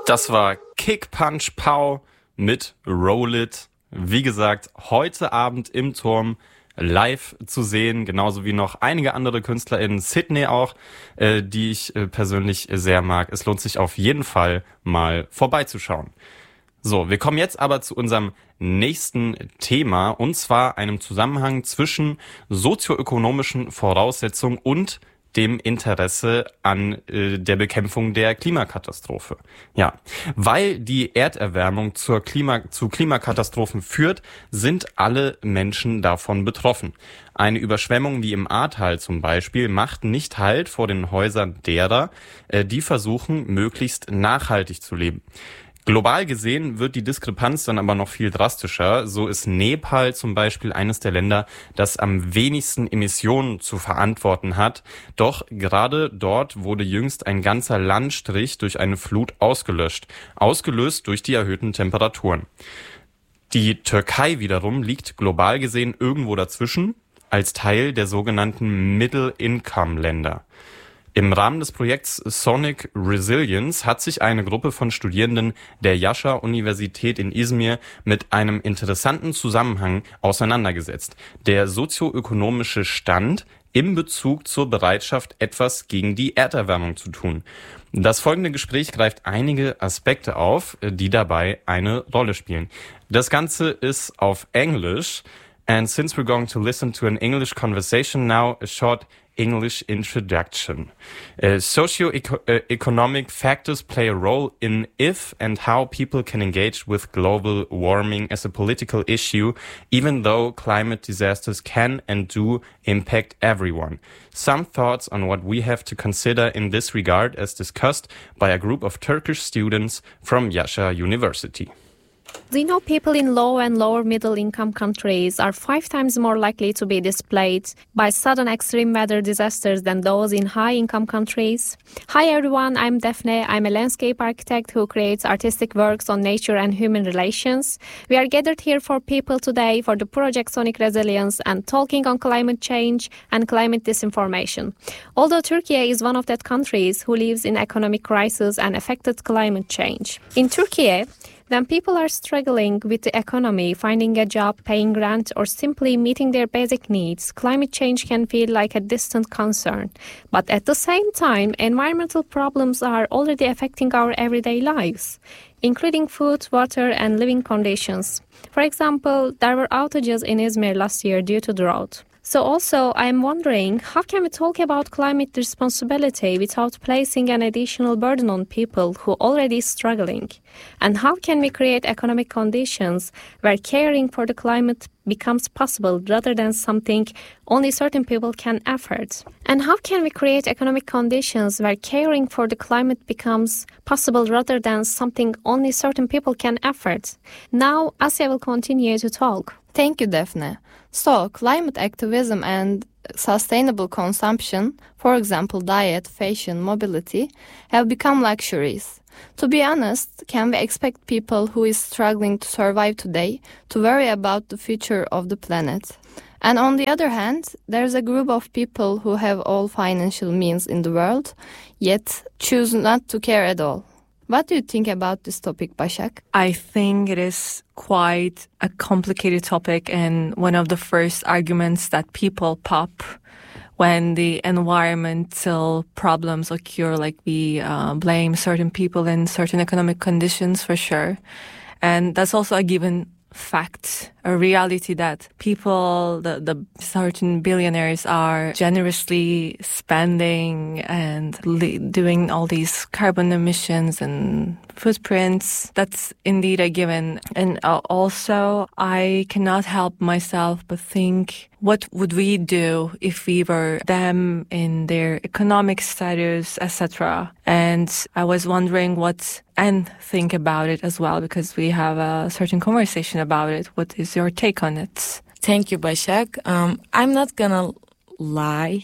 Das war Kick Punch Pow mit Roll It. Wie gesagt, heute Abend im Turm live zu sehen, genauso wie noch einige andere Künstler in Sydney auch, die ich persönlich sehr mag. Es lohnt sich auf jeden Fall mal vorbeizuschauen. So, wir kommen jetzt aber zu unserem nächsten Thema, und zwar einem Zusammenhang zwischen sozioökonomischen Voraussetzungen und dem Interesse an der Bekämpfung der Klimakatastrophe. Ja, weil die Erderwärmung zu Klimakatastrophen führt, sind alle Menschen davon betroffen. Eine Überschwemmung wie im Ahrtal zum Beispiel macht nicht Halt vor den Häusern derer, die versuchen, möglichst nachhaltig zu leben. Global gesehen wird die Diskrepanz dann aber noch viel drastischer. So ist Nepal zum Beispiel eines der Länder, das am wenigsten Emissionen zu verantworten hat. Doch gerade dort wurde jüngst ein ganzer Landstrich durch eine Flut ausgelöscht, ausgelöst durch die erhöhten Temperaturen. Die Türkei wiederum liegt global gesehen irgendwo dazwischen, als Teil der sogenannten Middle-Income-Länder. Im Rahmen des Projekts Sonic Resilience hat sich eine Gruppe von Studierenden der Yasha-Universität in Izmir mit einem interessanten Zusammenhang auseinandergesetzt: der sozioökonomische Stand im Bezug zur Bereitschaft, etwas gegen die Erderwärmung zu tun. Das folgende Gespräch greift einige Aspekte auf, die dabei eine Rolle spielen. Das Ganze ist auf Englisch. And since we're going to listen to an English conversation now, a short English introduction. Socio-economic factors play a role in if and how people can engage with global warming as a political issue, even though climate disasters can and do impact everyone. Some thoughts on what we have to consider in this regard as discussed by a group of Turkish students from Yasha University. Do you know people in low and lower middle income countries are 5 times more likely to be displaced by sudden extreme weather disasters than those in high income countries? Hi everyone, I'm Defne. I'm a landscape architect who creates artistic works on nature and human relations. We are gathered here for people today for the project Sonic Resilience and talking on climate change and climate disinformation. Although Turkey is one of that countries who lives in economic crisis and affected climate change. In Turkey, when people are struggling with the economy, finding a job, paying rent, or simply meeting their basic needs, climate change can feel like a distant concern. But at the same time, environmental problems are already affecting our everyday lives, including food, water, and living conditions. For example, there were outages in Izmir last year due to drought. So also, I'm wondering, how can we talk about climate responsibility without placing an additional burden on people who are already struggling? And how can we create economic conditions where caring for the climate becomes possible rather than something only certain people can afford? And how can we create economic conditions where caring for the climate becomes possible rather than something only certain people can afford? Now, Asya will continue to talk. Thank you, Daphne. So, climate activism and sustainable consumption, for example, diet, fashion, mobility, have become luxuries. To be honest, can we expect people who is struggling to survive today to worry about the future of the planet? And on the other hand, there's a group of people who have all financial means in the world, yet choose not to care at all. What do you think about this topic, Başak? I think it is quite a complicated topic and one of the first arguments that people pop when the environmental problems occur, like we blame certain people in certain economic conditions for sure. And that's also a given fact, a reality that people, the certain billionaires are generously spending and doing all these carbon emissions and footprints. That's indeed a given. And also, I cannot help myself but think, what would we do if we were them in their economic status, etc.? And I was wondering what and think about it as well, because we have a certain conversation about it. What is your take on it? Thank you, Başak. I'm not gonna lie.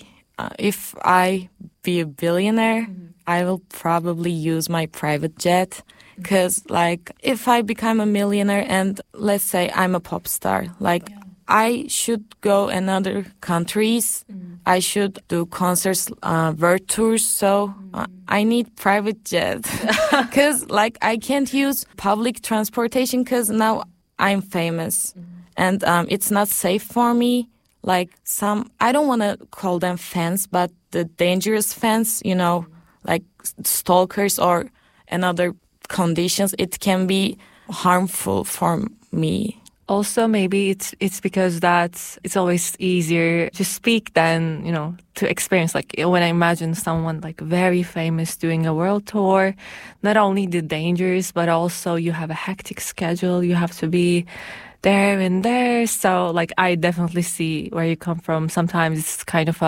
If I be a billionaire, I will probably use my private jet. Because, like, if I become a millionaire and let's say I'm a pop star, I should go in other countries I should do concerts, world tours. So I need private jet because like I can't use public transportation because now I'm famous and it's not safe for me. Like I don't want to call them fans, but the dangerous fans, you know, like stalkers or another conditions, it can be harmful for me. Also, maybe it's because that it's always easier to speak than, you know, to experience. Like when I imagine someone like very famous doing a world tour, not only the dangers, but also you have a hectic schedule. You have to be there and there. So like I definitely see where you come from. Sometimes it's kind of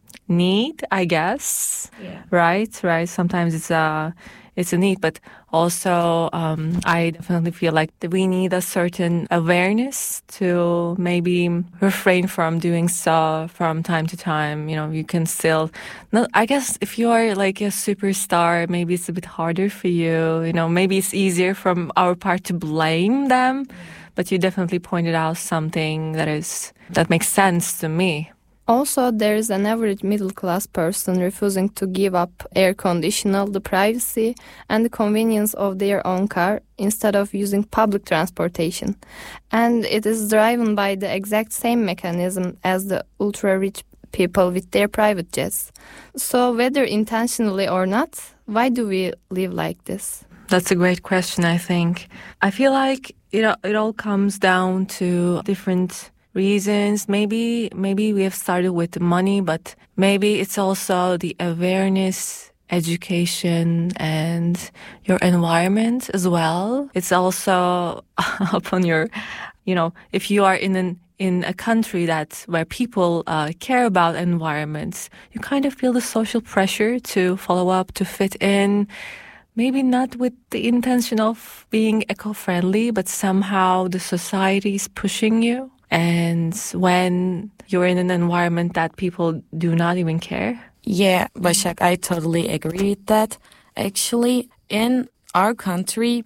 need, I guess. Yeah. Right. Sometimes it's a need, but also I definitely feel like that we need a certain awareness to maybe refrain from doing so from time to time. You know, you can still, I guess if you are like a superstar, maybe it's a bit harder for you. You know, maybe it's easier from our part to blame them, but you definitely pointed out something that makes sense to me. Also, there is an average middle-class person refusing to give up air conditioner, the privacy, and the convenience of their own car instead of using public transportation. And it is driven by the exact same mechanism as the ultra-rich people with their private jets. So, whether intentionally or not, why do we live like this? That's a great question, I think. I feel like it all comes down to different reasons. Maybe we have started with the money, but maybe it's also the awareness, education, and your environment as well. It's also upon your, you know, if you are in a country where people care about environments, you kind of feel the social pressure to follow up, to fit in. Maybe not with the intention of being eco-friendly, but somehow the society is pushing you. And when you're in an environment that people do not even care. Yeah, Başak, I totally agree with that. Actually, in our country,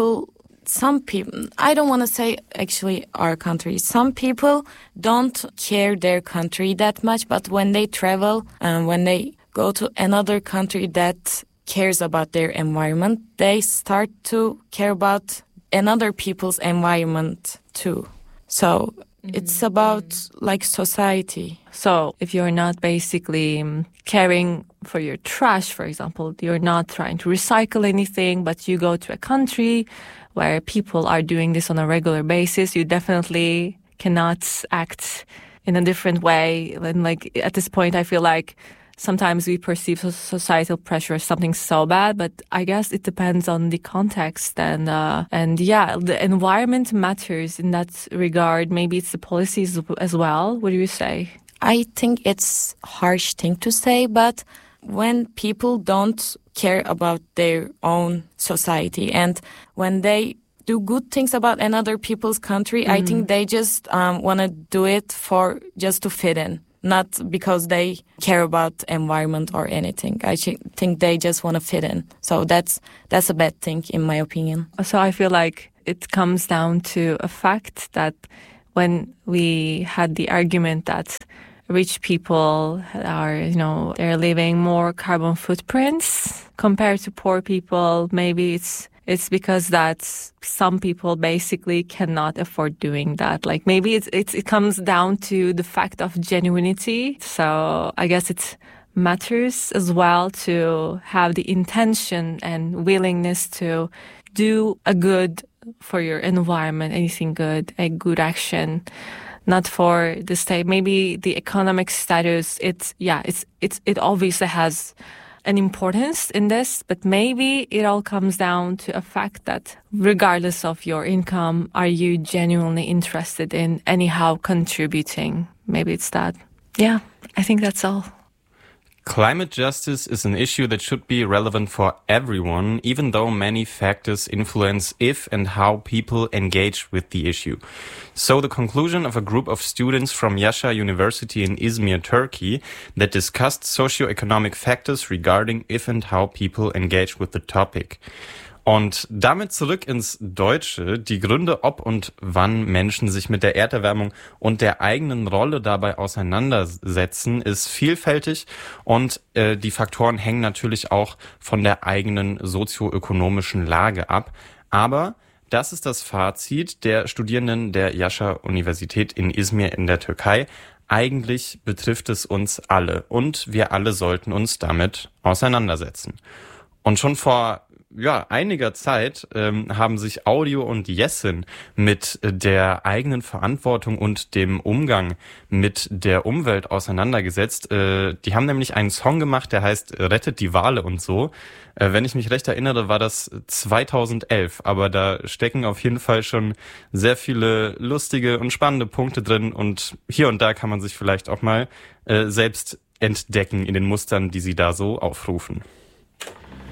some people, I don't want to say actually our country, some people don't care their country that much, but when they travel and when they go to another country that cares about their environment, they start to care about another people's environment too. So it's about like society. So if you're not basically caring for your trash, for example, you're not trying to recycle anything, but you go to a country where people are doing this on a regular basis, you definitely cannot act in a different way. And like at this point, I feel like sometimes we perceive societal pressure as something so bad, but I guess it depends on the context and yeah, the environment matters in that regard. Maybe it's the policies as well. What do you say? I think it's a harsh thing to say, but when people don't care about their own society and when they do good things about another people's country, I think they just want to do it just to fit in. Not because they care about environment or anything. I think they just want to fit in. So that's a bad thing in my opinion. So I feel like it comes down to a fact that when we had the argument that rich people are, they're leaving more carbon footprints compared to poor people, maybe it's because that some people basically cannot afford doing that. Like maybe it comes down to the fact of genuinity. So I guess it matters as well to have the intention and willingness to do a good for your environment, anything good, a good action, not for the state. Maybe the economic status, it obviously has an importance in this, but maybe it all comes down to a fact that regardless of your income, are you genuinely interested in anyhow contributing? Maybe it's that. Yeah, I think that's all. Climate justice is an issue that should be relevant for everyone, even though many factors influence if and how people engage with the issue. So the conclusion of a group of students from Yasha University in Izmir, Turkey, that discussed socioeconomic factors regarding if and how people engage with the topic. Und damit zurück ins Deutsche. Die Gründe, ob und wann Menschen sich mit der Erderwärmung und der eigenen Rolle dabei auseinandersetzen, ist vielfältig und die Faktoren hängen natürlich auch von der eigenen sozioökonomischen Lage ab. Aber das ist das Fazit der Studierenden der Yasha-Universität in Izmir in der Türkei. Eigentlich betrifft es uns alle und wir alle sollten uns damit auseinandersetzen. Und schon vor einiger Zeit haben sich Audio und Jessin mit der eigenen Verantwortung und dem Umgang mit der Umwelt auseinandergesetzt. Die haben nämlich einen Song gemacht, der heißt Rettet die Wale und so. Wenn ich mich recht erinnere, war das 2011, aber da stecken auf jeden Fall schon sehr viele lustige und spannende Punkte drin und hier und da kann man sich vielleicht auch mal selbst entdecken in den Mustern, die sie da so aufrufen.